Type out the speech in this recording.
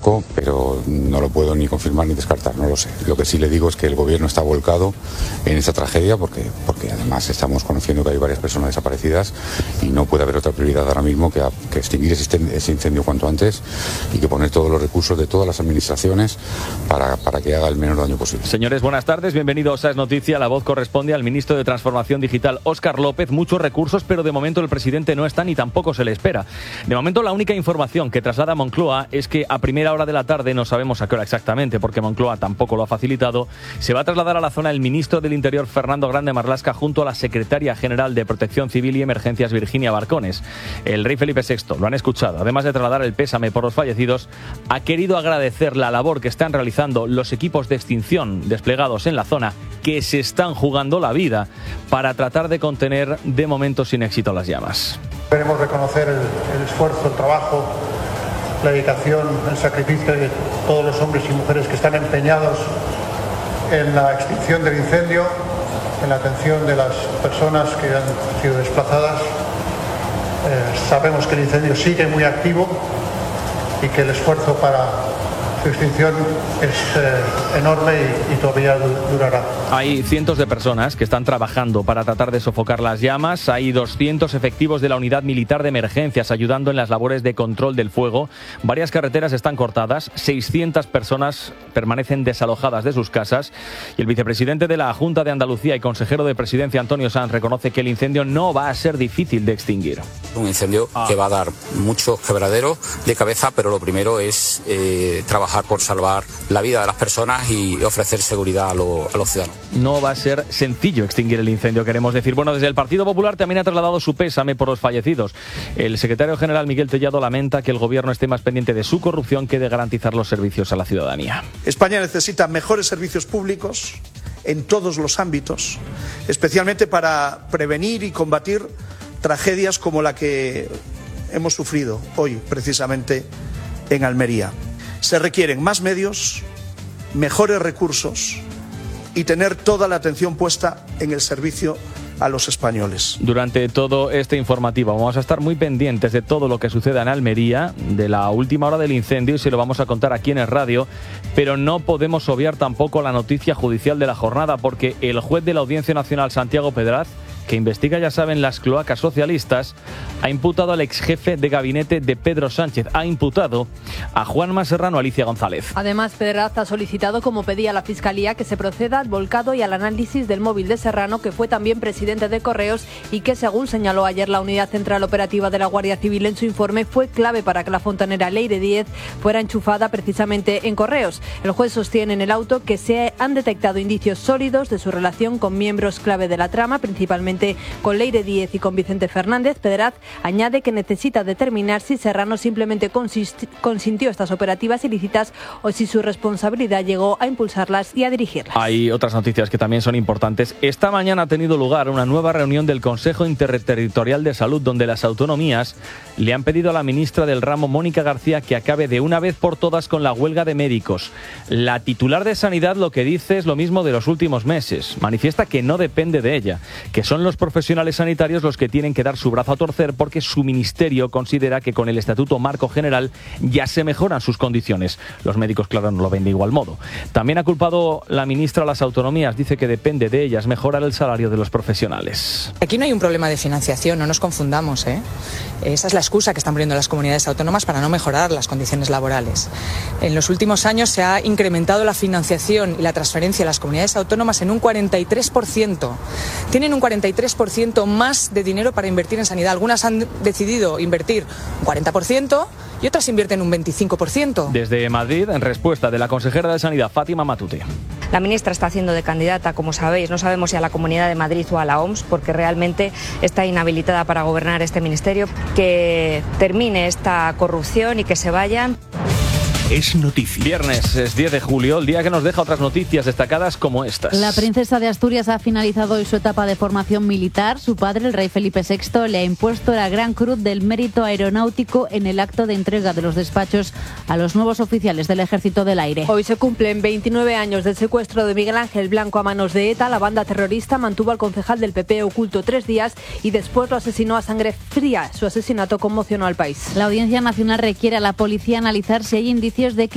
desconozco, pero no lo puedo ni confirmar ni descartar, no lo sé. Lo que sí le digo es que el gobierno está volcado en esta tragedia porque además estamos conociendo que hay varias personas desaparecidas y no puede haber otra prioridad ahora mismo que extinguir ese incendio cuanto antes y que poner todos los recursos de todas las administraciones para que haga el menor daño posible. Señores, buenas tardes, bienvenidos a Es Noticia. La voz corresponde al ministro de Transformación Digital, Óscar López. Muchos recursos, pero de momento el presidente no está ni tampoco se le espera. De momento la única información que traslada Moncloa es que a primera hora de la tarde, no sabemos a qué hora exactamente porque Moncloa tampoco lo ha facilitado, se va a trasladar a la zona el ministro del Interior, Fernando Grande Marlaska, junto a la secretaria general de Protección Civil y Emergencias, Virginia Barcones. El rey Felipe VI, lo han escuchado, además de trasladar el pésame por los fallecidos, ha querido agradecer la labor que están realizando los equipos de extinción desplegados en la zona, que se están jugando la vida para tratar de contener de momento sin éxito las llamas. Queremos reconocer el esfuerzo, el trabajo, la dedicación, el sacrificio de todos los hombres y mujeres que están empeñados en la extinción del incendio, en la atención de las personas que han sido desplazadas. Sabemos que el incendio sigue muy activo y que el esfuerzo para su extinción es enorme y todavía durará. Hay cientos de personas que están trabajando para tratar de sofocar las llamas. Hay 200 efectivos de la Unidad Militar de Emergencias ayudando en las labores de control del fuego. Varias carreteras están cortadas, 600 personas permanecen desalojadas de sus casas y el vicepresidente de la Junta de Andalucía y consejero de Presidencia, Antonio Sanz, reconoce que el incendio no va a ser difícil de extinguir. Un incendio que va a dar muchos quebraderos de cabeza, pero lo primero es trabajar por salvar la vida de las personas y ofrecer seguridad a los ciudadanos. No va a ser sencillo extinguir el incendio, queremos decir. Bueno, desde el Partido Popular también ha trasladado su pésame por los fallecidos. El secretario general Miguel Tellado lamenta que el gobierno esté más pendiente de su corrupción que de garantizar los servicios a la ciudadanía. España necesita mejores servicios públicos en todos los ámbitos, especialmente para prevenir y combatir tragedias como la que hemos sufrido hoy, precisamente en Almería. Se requieren más medios, mejores recursos y tener toda la atención puesta en el servicio a los españoles. Durante todo este informativo vamos a estar muy pendientes de todo lo que suceda en Almería, de la última hora del incendio, y se lo vamos a contar aquí en Es Radio, pero no podemos obviar tampoco la noticia judicial de la jornada, porque el juez de la Audiencia Nacional, Santiago Pedraz, que investiga, ya saben, las cloacas socialistas, ha imputado al exjefe de gabinete de Pedro Sánchez, ha imputado a Juanma Serrano, Alicia González. Además, Pedraz ha solicitado, como pedía la Fiscalía, que se proceda al volcado y al análisis del móvil de Serrano, que fue también presidente de Correos y que, según señaló ayer la Unidad Central Operativa de la Guardia Civil en su informe, fue clave para que la fontanera Leire 10 fuera enchufada precisamente en Correos. El juez sostiene en el auto que se han detectado indicios sólidos de su relación con miembros clave de la trama, principalmente con Leire 10 y con Vicente Fernández. Pedraz añade que necesita determinar si Serrano simplemente consintió estas operativas ilícitas o si su responsabilidad llegó a impulsarlas y a dirigirlas. Hay otras noticias que también son importantes. Esta mañana ha tenido lugar una nueva reunión del Consejo Interterritorial de Salud, donde las autonomías le han pedido a la ministra del ramo, Mónica García, que acabe de una vez por todas con la huelga de médicos. La titular de Sanidad lo que dice es lo mismo de los últimos meses. Manifiesta que no depende de ella, que son los profesionales sanitarios los que tienen que dar su brazo a torcer porque su ministerio considera que con el Estatuto Marco General ya se mejoran sus condiciones. Los médicos, claro, no lo ven de igual modo. También ha culpado la ministra a las autonomías. Dice que depende de ellas mejorar el salario de los profesionales. Aquí no hay un problema de financiación, no nos confundamos, ¿eh? Esa es la excusa que están poniendo las comunidades autónomas para no mejorar las condiciones laborales. En los últimos años se ha incrementado la financiación y la transferencia a las comunidades autónomas en un 43%. Tienen un 43% más de dinero para invertir en sanidad. Algunas han decidido invertir un 40% y otras invierten un 25%. Desde Madrid, en respuesta de la consejera de Sanidad, Fátima Matute. La ministra está haciendo de candidata, como sabéis, no sabemos si a la Comunidad de Madrid o a la OMS, porque realmente está inhabilitada para gobernar este ministerio. Que termine esta corrupción y que se vayan. Es noticia. Viernes, es 10 de julio, el día que nos deja otras noticias destacadas como estas. La princesa de Asturias ha finalizado hoy su etapa de formación militar. Su padre, el rey Felipe VI, le ha impuesto la Gran Cruz del Mérito Aeronáutico en el acto de entrega de los despachos a los nuevos oficiales del Ejército del Aire. Hoy se cumplen 29 años del secuestro de Miguel Ángel Blanco a manos de ETA. La banda terrorista mantuvo al concejal del PP oculto 3 días y después lo asesinó a sangre fría. Su asesinato conmocionó al país. La Audiencia Nacional requiere a la policía analizar si hay indicios de que